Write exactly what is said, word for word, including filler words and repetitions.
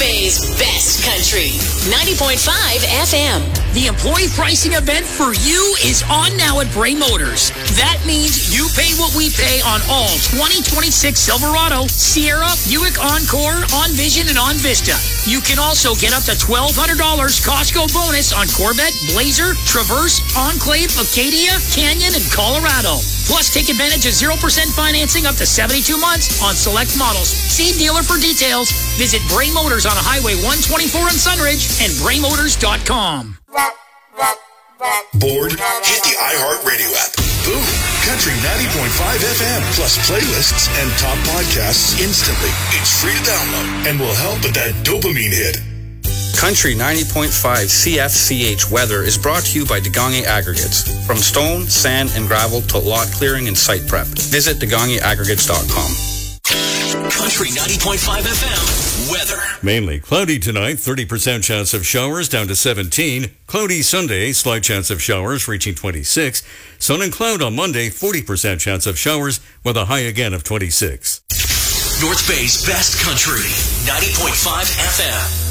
Bay's best country. ninety point five F M. The employee pricing event for you is on now at Bray Motors. That means you pay what we pay on all twenty twenty-six Silverado, Sierra, Buick Encore, OnVision, and OnVista. You can also get up to twelve hundred dollars Costco bonus on Corvette, Blazer, Traverse, Enclave, Acadia, Canyon, and Colorado. Plus, take advantage of zero percent financing up to seventy-two months on select models. See dealer for details. Visit Bray Motors on Highway one twenty-four in Sunridge and bray motors dot com. Bored? Hit the iHeartRadio app. Boom! Country ninety point five F M, plus playlists and top podcasts instantly. It's free to download and will help with that dopamine hit. Country ninety point five C F C H weather is brought to you by Degangi Aggregates. From stone, sand, and gravel to lot clearing and site prep. Visit degangi aggregates dot com. Country ninety point five F M weather. Mainly cloudy tonight, thirty percent chance of showers down to seventeen. Cloudy Sunday, slight chance of showers reaching twenty-six. Sun and cloud on Monday, forty percent chance of showers with a high again of twenty-six. North Bay's best country, ninety point five F M.